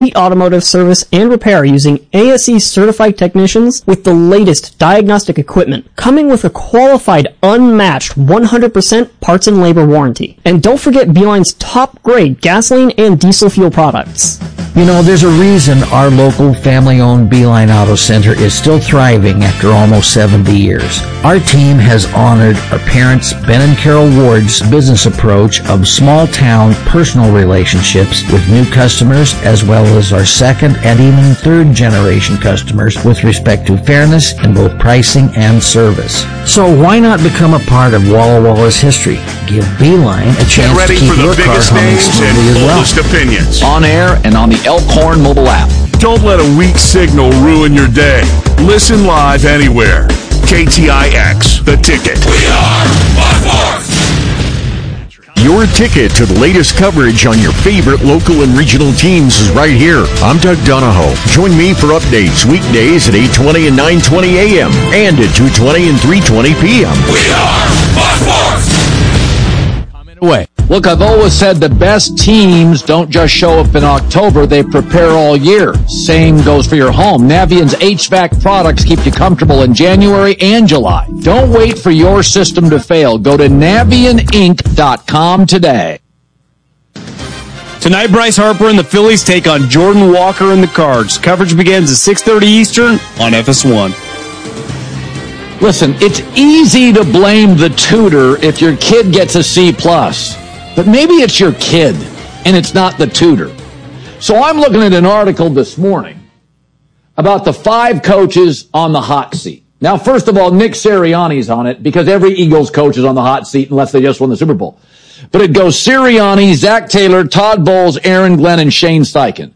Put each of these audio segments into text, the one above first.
automotive service and repair using ASE certified technicians with the latest diagnostic equipment, coming with a qualified, unmatched 100% parts and labor warranty. And don't forget Beeline's top grade gasoline and diesel fuel products. You know, there's a reason our local family-owned Beeline Auto Center is still thriving after almost 70 years. Our team has honored our parents, Ben and Carol Ward's business approach of small-town personal relationships with new customers, as well as our second and even third-generation customers with respect to fairness in both pricing and service. So why not become a part of Walla Walla's history? Give Beeline a chance to keep your car humming smoothly as well. Opinions. On air and on the Elkhorn mobile app. Don't let a weak signal ruin your day. Listen live anywhere. KTIX, The Ticket. We are Buckworth. Your ticket to the latest coverage on your favorite local and regional teams is right here. I'm Doug Donahoe. Join me for updates weekdays at 8:20 and 9:20 a.m. and at 2:20 and 3:20 p.m. We are Buckworth. Away. Look, I've always said the best teams don't just show up in October, they prepare all year. Same goes for your home. Navient's HVAC products keep you comfortable in January and July. Don't wait for your system to fail. Go to NavientInc.com today. Tonight, Bryce Harper and the Phillies take on Jordan Walker and the Cards. Coverage begins at 6:30 Eastern on FS1. Listen, it's easy to blame the tutor if your kid gets a C+, but maybe it's your kid and it's not the tutor. So I'm looking at an article this morning about the 5 coaches on the hot seat. Now, first of all, Nick Sirianni's on it because every Eagles coach is on the hot seat unless they just won the Super Bowl. But it goes Sirianni, Zach Taylor, Todd Bowles, Aaron Glenn, and Shane Steichen.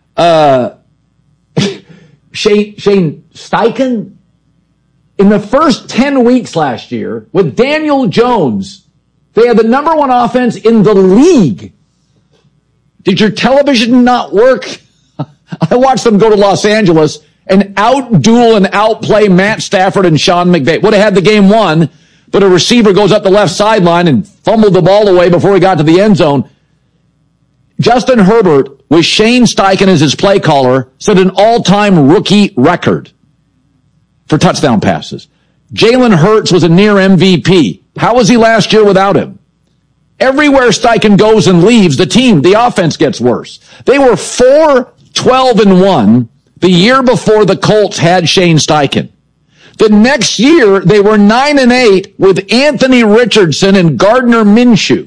Shane Steichen? In the first 10 weeks last year, with Daniel Jones, they had the number 1 offense in the league. Did your television not work? I watched them go to Los Angeles and outduel and outplay Matt Stafford and Sean McVay. Would have had the game won, but a receiver goes up the left sideline and fumbled the ball away before he got to the end zone. Justin Herbert, with Shane Steichen as his play caller, set an all-time rookie record for touchdown passes. Jalen Hurts was a near MVP. How was he last year without him? Everywhere Steichen goes and leaves, the offense gets worse. They were 4-12-1 the year before the Colts had Shane Steichen. The next year, they were 9-8 with Anthony Richardson and Gardner Minshew.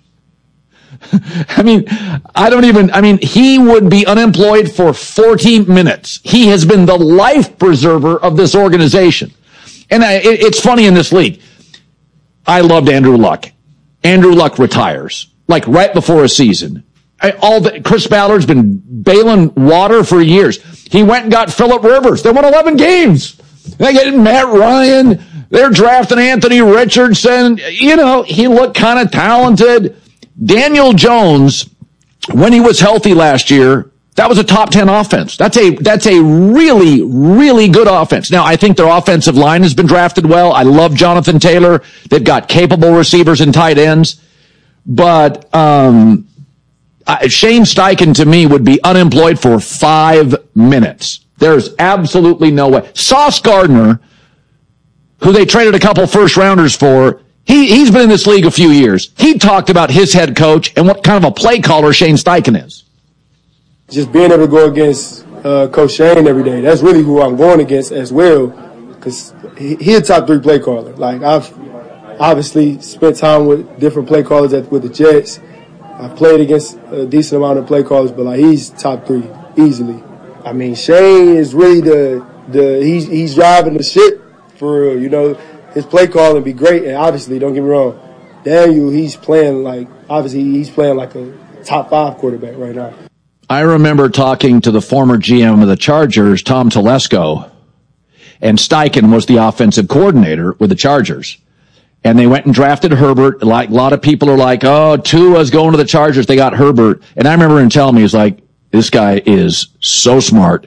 He would be unemployed for 40 minutes. He has been the life preserver of this organization. And it's funny in this league. I loved Andrew Luck. Andrew Luck retires, like right before a season. Chris Ballard's been bailing water for years. He went and got Phillip Rivers. They won 11 games. They get Matt Ryan. They're drafting Anthony Richardson. He looked kind of talented. Daniel Jones, when he was healthy last year, that was a top 10 offense. That's a really, really good offense. Now, I think their offensive line has been drafted well. I love Jonathan Taylor. They've got capable receivers and tight ends. But Shane Steichen, to me, would be unemployed for 5 minutes. There's absolutely no way. Sauce Gardner, who they traded a couple first-rounders for, he's been in this league a few years. He talked about his head coach and what kind of a play caller Shane Steichen is. Just being able to go against Coach Shane every day, that's really who I'm going against as well, because he's a top 3 play caller. Like, I've obviously spent time with different play callers with the Jets. I've played against a decent amount of play callers, but he's top 3 easily. Shane is really he's driving the ship for real. His play calling be great, and obviously, don't get me wrong, Daniel, he's playing like a top 5 quarterback right now. I remember talking to the former GM of the Chargers, Tom Telesco, and Steichen was the offensive coordinator with the Chargers. And they went and drafted Herbert. Like, a lot of people are like, oh, Tua's going to the Chargers. They got Herbert. And I remember him telling me, he's like, this guy is so smart.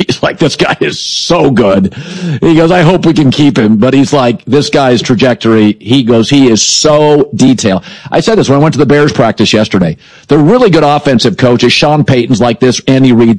He's like, this guy is so good. He goes, I hope we can keep him. But he's like, this guy's trajectory, he goes, he is so detailed. I said this when I went to the Bears practice yesterday. The really good offensive coaches, Sean Payton's like this, Andy Reid,